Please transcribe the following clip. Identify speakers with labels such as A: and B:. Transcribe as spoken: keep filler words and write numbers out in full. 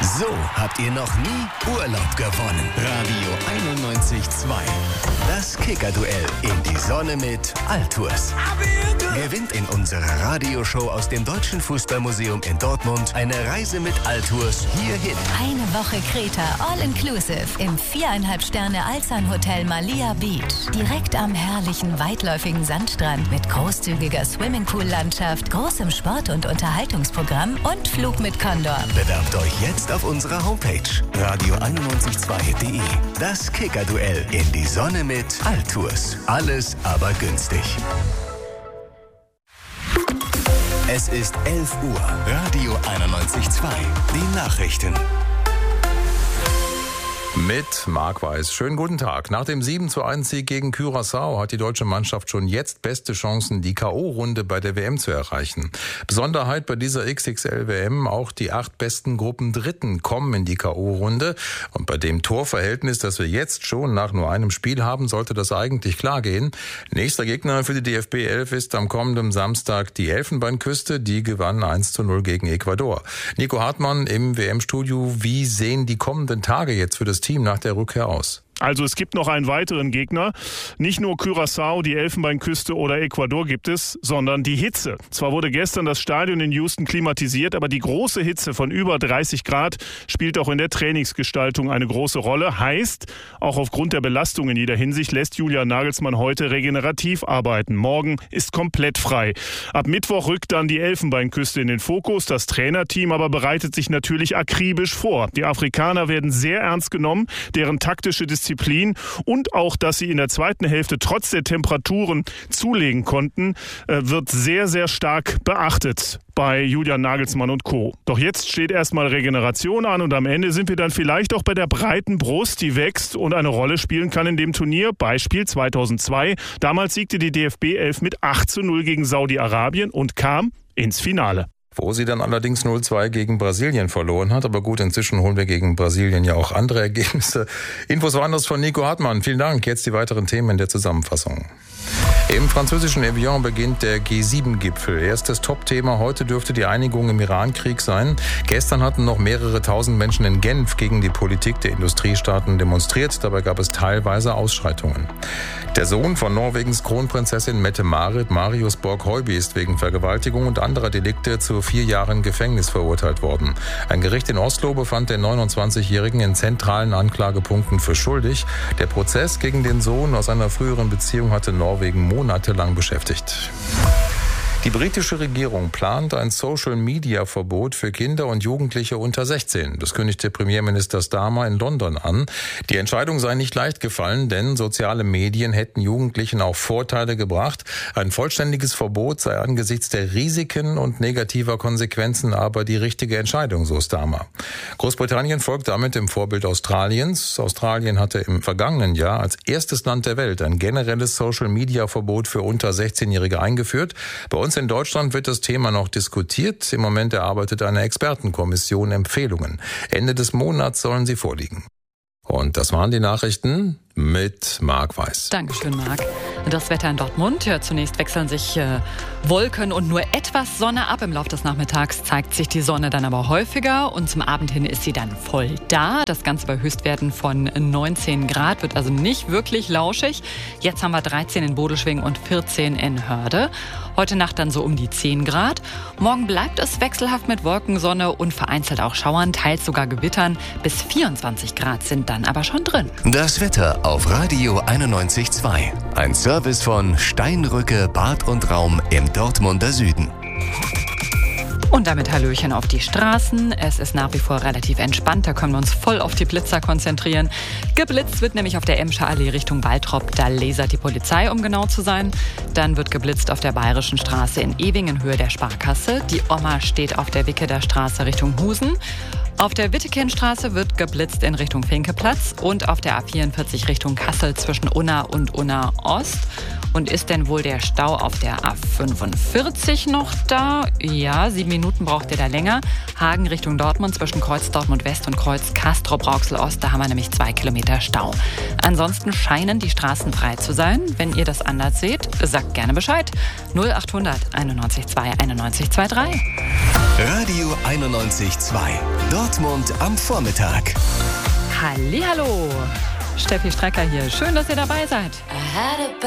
A: So habt ihr noch nie Urlaub gewonnen. Radio einundneunzig Komma zwei. Das Kicker-Duell in die Sonne mit Altours. Gewinnt in unserer Radioshow aus dem Deutschen Fußballmuseum in Dortmund eine Reise mit Altours hierhin.
B: Eine Woche Kreta, all-inclusive im viereinhalb Sterne Alzan Hotel Malia Beach. Direkt am herrlichen, weitläufigen Sandstrand mit großzügiger Swimmingpool-Landschaft, großem Sport- und Unterhaltungsprogramm und Flug mit Condor.
A: Bewerbt euch jetzt auf unserer Homepage radio einundneunzig Komma zwei punkt de. Das Kicker-Duell in die Sonne mit Altours. Alles aber günstig. Es ist elf Uhr. Radio einundneunzig Komma zwei. Die Nachrichten.
C: Mit Marc Weiß. Schönen guten Tag. Nach dem sieben zu eins Sieg gegen Curaçao hat die deutsche Mannschaft schon jetzt beste Chancen, die K O-Runde bei der W M zu erreichen. Besonderheit bei dieser X X L-W M, auch die acht besten Gruppendritten kommen in die K O-Runde. Und bei dem Torverhältnis, das wir jetzt schon nach nur einem Spiel haben, sollte das eigentlich klar gehen. Nächster Gegner für die D F B elf ist am kommenden Samstag die Elfenbeinküste. Die gewann eins zu null gegen Ecuador. Nico Hartmann im W M-Studio. Wie sehen die kommenden Tage jetzt für das Team nach der Rückkehr aus?
D: Also es gibt noch einen weiteren Gegner. Nicht nur Curaçao, die Elfenbeinküste oder Ecuador gibt es, sondern die Hitze. Zwar wurde gestern das Stadion in Houston klimatisiert, aber die große Hitze von über dreißig Grad spielt auch in der Trainingsgestaltung eine große Rolle. Heißt, auch aufgrund der Belastung in jeder Hinsicht lässt Julian Nagelsmann heute regenerativ arbeiten. Morgen ist komplett frei. Ab Mittwoch rückt dann die Elfenbeinküste in den Fokus. Das Trainerteam aber bereitet sich natürlich akribisch vor. Die Afrikaner werden sehr ernst genommen, deren taktische Disziplin Disziplin und auch, dass sie in der zweiten Hälfte trotz der Temperaturen zulegen konnten, wird sehr, sehr stark beachtet bei Julian Nagelsmann und Co. Doch jetzt steht erstmal Regeneration an und am Ende sind wir dann vielleicht auch bei der breiten Brust, die wächst und eine Rolle spielen kann in dem Turnier. Beispiel zweitausendzwei. Damals siegte die D F B elf mit acht zu null gegen Saudi-Arabien und kam ins Finale.
C: Wo sie dann allerdings null zwei gegen Brasilien verloren hat. Aber gut, inzwischen holen wir gegen Brasilien ja auch andere Ergebnisse. Infos woanders von Nico Hartmann. Vielen Dank. Jetzt die weiteren Themen in der Zusammenfassung. Im französischen Evian beginnt der G sieben Gipfel. Erstes Top-Thema heute dürfte die Einigung im Iran-Krieg sein. Gestern hatten noch mehrere tausend Menschen in Genf gegen die Politik der Industriestaaten demonstriert. Dabei gab es teilweise Ausschreitungen. Der Sohn von Norwegens Kronprinzessin Mette-Marit, Marius Borg-Heuby, ist wegen Vergewaltigung und anderer Delikte zu vier Jahren Gefängnis verurteilt worden. Ein Gericht in Oslo befand den neunundzwanzigjährigen in zentralen Anklagepunkten für schuldig. Der Prozess gegen den Sohn aus einer früheren Beziehung hatte Norwegen monatelang beschäftigt. Die britische Regierung plant ein Social-Media-Verbot für Kinder und Jugendliche unter sechzehn. Das kündigte Premierminister Starmer in London an. Die Entscheidung sei nicht leicht gefallen, denn soziale Medien hätten Jugendlichen auch Vorteile gebracht. Ein vollständiges Verbot sei angesichts der Risiken und negativer Konsequenzen aber die richtige Entscheidung, so Starmer. Großbritannien folgt damit dem Vorbild Australiens. Australien hatte im vergangenen Jahr als erstes Land der Welt ein generelles Social-Media-Verbot für unter sechzehnjährige eingeführt. Bei uns in Deutschland wird das Thema noch diskutiert. Im Moment erarbeitet eine Expertenkommission Empfehlungen. Ende des Monats sollen sie vorliegen. Und das waren die Nachrichten mit Marc Weiß.
E: Dankeschön, Marc. Das Wetter in Dortmund. Ja, zunächst wechseln sich äh, Wolken und nur etwas Sonne ab. Im Laufe des Nachmittags zeigt sich die Sonne dann aber häufiger und zum Abend hin ist sie dann voll da. Das Ganze bei Höchstwerten von neunzehn Grad, wird also nicht wirklich lauschig. Jetzt haben wir dreizehn in Bodelschwingh und vierzehn in Hörde. Heute Nacht dann so um die zehn Grad. Morgen bleibt es wechselhaft mit Wolken, Sonne und vereinzelt auch Schauern, teils sogar Gewittern. Bis vierundzwanzig Grad sind dann aber schon drin.
A: Das Wetter auf Radio einundneunzig Komma zwei. Ein Service von Steinrücke Bad und Raum im Dortmunder Süden.
E: Und damit Hallöchen auf die Straßen. Es ist nach wie vor relativ entspannt. Da können wir uns voll auf die Blitzer konzentrieren. Geblitzt wird nämlich auf der Emscher Allee Richtung Waltrop. Da lasert die Polizei, um genau zu sein. Dann wird geblitzt auf der Bayerischen Straße in Ewing in Höhe der Sparkasse. Die Oma steht auf der Wicketer Straße Richtung Husen. Auf der Wittekindstraße wird geblitzt in Richtung Finkeplatz und auf der A vierundvierzig Richtung Kassel zwischen Unna und Unna Ost. Und ist denn wohl der Stau auf der A fünfundvierzig noch da? Ja, sieben Minuten braucht ihr da länger. Hagen Richtung Dortmund zwischen Kreuz Dortmund West und Kreuz Castrop-Rauxel Ost. Da haben wir nämlich zwei Kilometer Stau. Ansonsten scheinen die Straßen frei zu sein. Wenn ihr das anders seht, sagt gerne Bescheid. null achthundert einundneunzig zwei einundneunzig zwei drei.
A: Radio einundneunzig Komma zwei. Dortmund am Vormittag.
E: Hallihallo. Steffi Strecker hier. Schön, dass ihr dabei seid.